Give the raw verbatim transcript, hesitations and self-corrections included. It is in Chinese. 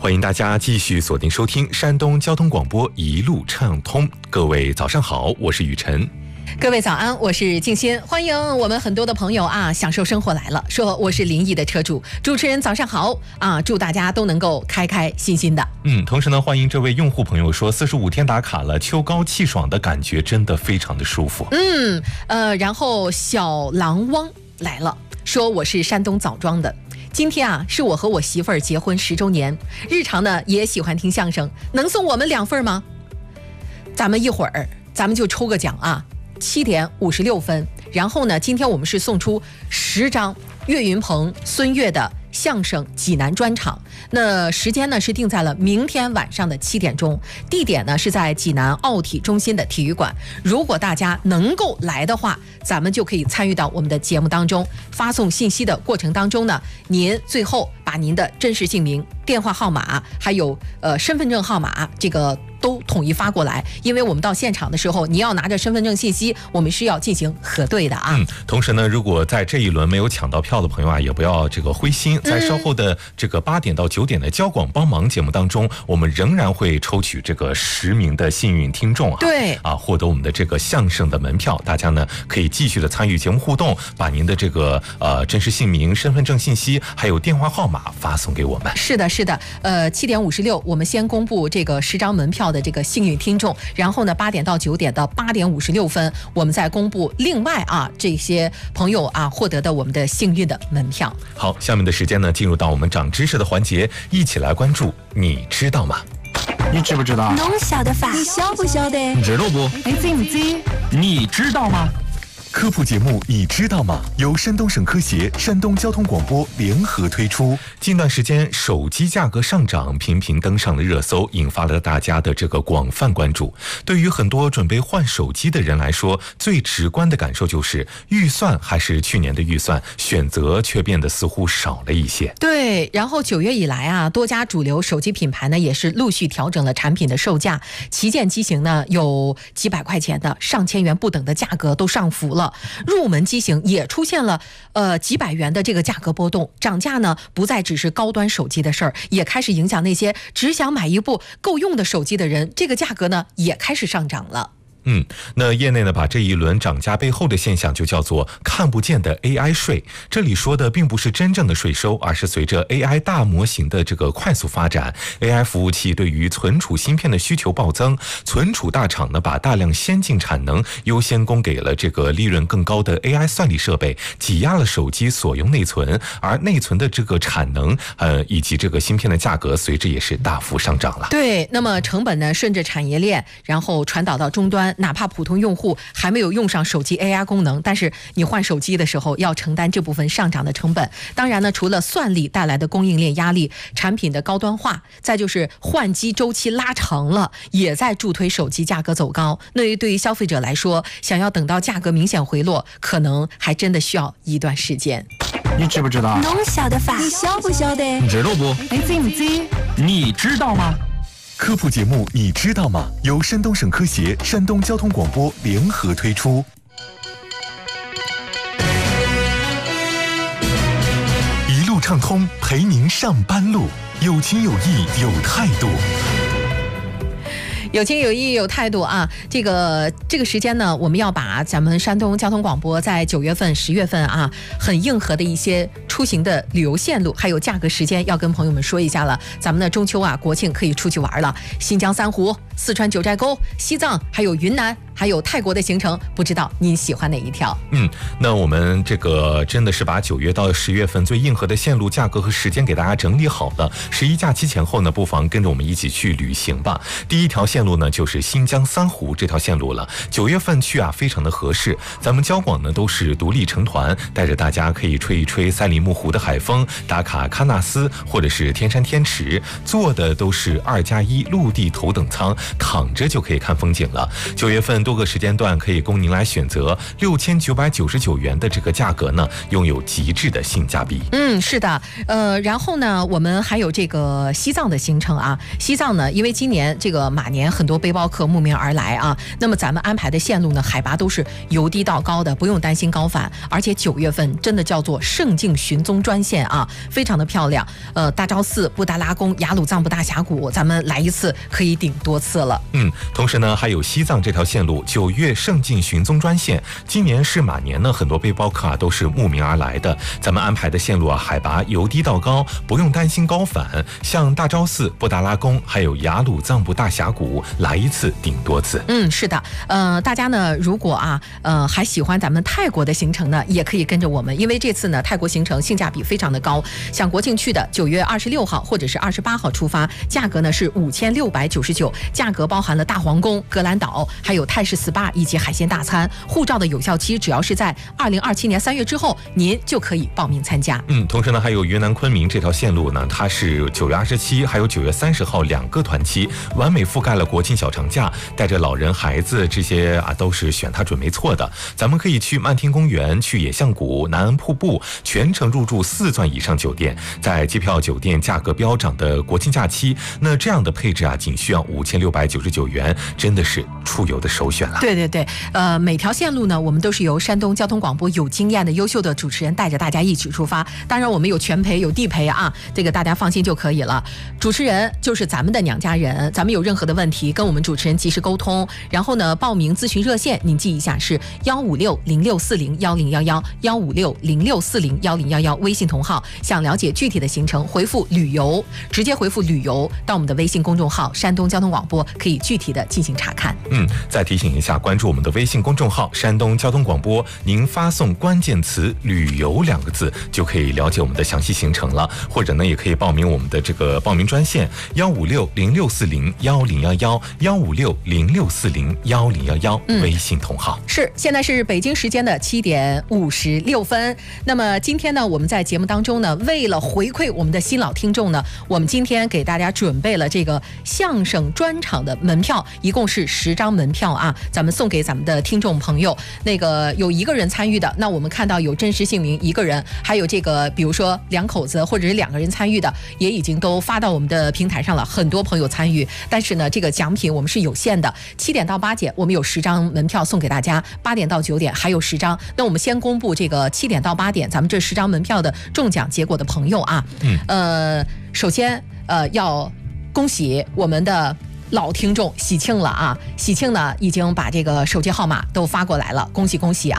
欢迎大家继续锁定收听山东交通广播一路畅通。各位早上好，我是雨晨。 各位早安，我是静心。欢迎我们很多的朋友啊，享受生活来了，说我是林毅的车主。主持人早上好啊，祝大家都能够开开心心的。 嗯，同时呢，欢迎这位用户朋友说，四十五天打卡了，秋高气爽的感觉真的非常的舒服。 嗯，呃，然后小狼汪来了，说我是山东枣庄的。今天啊，是我和我媳妇儿结婚十周年，日常呢也喜欢听相声，能送我们两份吗？咱们一会儿咱们就抽个奖啊，七点五十六分。然后呢，今天我们是送出十张岳云鹏、孙越的相声济南专场。那时间呢是定在了明天晚上的七点钟，地点呢是在济南奥体中心的体育馆。如果大家能够来的话，咱们就可以参与到我们的节目当中。发送信息的过程当中呢，您最后把您的真实姓名、电话号码还有呃身份证号码这个都统一发过来，因为我们到现场的时候，你要拿着身份证信息，我们是要进行核对的啊。 嗯，同时呢，如果在这一轮没有抢到票的朋友啊，也不要这个灰心，在稍后的这个八点到九点的交广帮忙节目当中，我们仍然会抽取这个十名的幸运听众啊， 对啊，获得我们的这个相声的门票。大家呢可以继续的参与节目互动，把您的这个呃真实姓名、身份证信息还有电话号码发送给我们。 是的，是的，呃，七点五十六，我们先公布这个十张门票的这个幸运听众，然后呢，八点到九点的八点五十六分，我们再公布另外啊这些朋友啊获得的我们的幸运的门票。 好，下面的时间呢，进入到我们长知识的环节，一起来关注。你知道吗？ 你知不知道？ 侬晓得法？ 你晓不晓得？ 你知道不？ 你知唔知？ 你知道吗？ 科普节目你知道吗？由山东省科协、山东交通广播联合推出。近段时间，手机价格上涨频频登上了热搜，引发了大家的这个广泛关注。对于很多准备换手机的人来说，最直观的感受就是预算还是去年的预算，选择却变得似乎少了一些。 对，然后九月以来啊，多家主流手机品牌呢也是陆续调整了产品的售价，旗舰机型呢有几百块钱的、上千元不等的价格都上浮了。入门机型也出现了呃几百元的这个价格波动，涨价呢不再只是高端手机的事儿，也开始影响那些只想买一部够用的手机的人，这个价格呢也开始上涨了。 嗯，那业内呢把这一轮涨价背后的现象就叫做看不见的 A I 税。这里说的并不是真正的税收，而是随着 A I 大模型的这个快速发展， A I 服务器对于存储芯片的需求暴增，存储大厂呢把大量先进产能优先供给了这个利润更高的 A I 算力设备，挤压了手机所用内存，而内存的这个产能呃以及这个芯片的价格随之也是大幅上涨了。 对，那么成本呢顺着产业链然后传导到终端，哪怕普通用户还没有用上手机 A I 功能，但是你换手机的时候要承担这部分上涨的成本。当然呢，除了算力带来的供应链压力，产品的高端化，再就是换机周期拉长了，也在助推手机价格走高。那对于消费者来说，想要等到价格明显回落，可能还真的需要一段时间。 你知不知道？ 侬晓得法？ 你晓不晓得？ 你知道不？ 你知唔知？ 你知道吗？ 科普节目你知道吗？由山东省科协、山东交通广播联合推出。一路畅通，陪您上班路，有情有义有态度。 有情有义有态度啊！这个这个时间呢，我们要把咱们山东交通广播在九月份、十月份啊，很硬核的一些出行的旅游线路，还有价格时间，要跟朋友们说一下了。咱们的中秋啊、国庆可以出去玩了，新疆三湖、四川九寨沟、西藏，还有云南，还有泰国的行程，不知道您喜欢哪一条？ 嗯，那我们这个真的是把九月到十月份最硬核的线路、价格和时间给大家整理好了。十一假期前后呢，不妨跟着我们一起去旅行吧。第一条线路呢，就是新疆三湖这条线路了。九月份去啊，非常的合适。咱们交广呢都是独立成团，带着大家可以吹一吹赛里木湖的海风，打卡喀纳斯或者是天山天池，坐的都是二加一陆地头等舱，躺着就可以看风景了。九月份多个时间段可以供您来选择，六千九百九十九元的这个价格呢，拥有极致的性价比。 嗯，是的，呃，然后呢，我们还有这个西藏的行程啊。西藏呢，因为今年这个马年很多背包客慕名而来啊，那么咱们安排的线路呢，海拔都是由低到高的，不用担心高反。而且九月份真的叫做胜境雪寻踪专线啊，非常的漂亮。呃，大昭寺、布达拉宫、雅鲁藏布大峡谷，咱们来一次可以顶多次了。 嗯，同时呢，还有西藏这条线路九月圣境寻踪专线。今年是马年呢，很多背包客啊都是慕名而来的。咱们安排的线路啊，海拔由低到高，不用担心高反。像大昭寺、布达拉宫，还有雅鲁藏布大峡谷，来一次顶多次。 嗯，是的，呃，大家呢，如果啊，呃，还喜欢咱们泰国的行程呢，也可以跟着我们，因为这次呢，泰国行程性价比非常的高。像国庆去的九月二十六号或者是二十八号出发，价格呢是五千六百九十九，价格包含了大皇宫、格兰岛，还有泰式 S P A 以及海鲜大餐。护照的有效期只要是在二零二七年三月之后，您就可以报名参加。 嗯，同时呢，还有云南昆明这条线路呢，它是九月二十七还有九月三十号两个团期，完美覆盖了国庆小长假，带着老人、孩子这些啊，都是选它准没错的。咱们可以去漫天公园、去野象谷、南安瀑布，全程入住四钻以上酒店，在机票、酒店价格飙涨的国庆假期，那这样的配置啊，仅需要五千六百九十九元，真的是出游的首选了。 对对对，呃，每条线路呢，我们都是由山东交通广播有经验的优秀的主持人带着大家一起出发。当然，我们有全陪有地陪啊，这个大家放心就可以了。主持人就是咱们的娘家人，咱们有任何的问题跟我们主持人及时沟通。然后呢，报名咨询热线您记一下是幺五六零六四零幺零幺幺幺五六零六四零幺零幺幺，微信同号。想了解具体的行程，回复旅游，直接回复旅游到我们的微信公众号山东交通广播，可以具体的进行查看。 嗯，再提醒一下，关注我们的微信公众号山东交通广播，您发送关键词旅游两个字就可以了解我们的详细行程了，或者呢也可以报名我们的这个报名专线幺五六零六四零幺零幺幺幺五六零六四零幺零幺幺，微信同号。 是，现在是北京时间的七点五十六分。那么今天呢，我们在节目当中呢，为了回馈我们的新老听众呢，我们今天给大家准备了这个相声专场的门票，一共是十张门票啊，咱们送给咱们的听众朋友。那个有一个人参与的，那我们看到有真实姓名一个人，还有这个比如说两口子或者是两个人参与的，也已经都发到我们的平台上了，很多朋友参与。但是呢，这个奖品我们是有限的，七点到八点我们有十张门票送给大家，八点到九点还有十张。那我们先公布这个七点到八点咱们这十张门票的中奖结果的朋友啊，嗯，呃，首先呃要恭喜我们的老听众喜庆了啊，喜庆呢已经把这个手机号码都发过来了，恭喜恭喜啊！